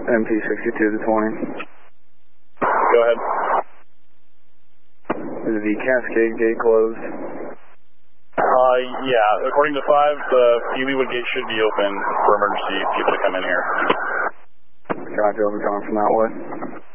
MP62 to 20. Go ahead. Is the Cascade gate closed? Yeah. According to 5, the Eelywood gate should be open for emergency people to come in here. Roger, over, coming from that way.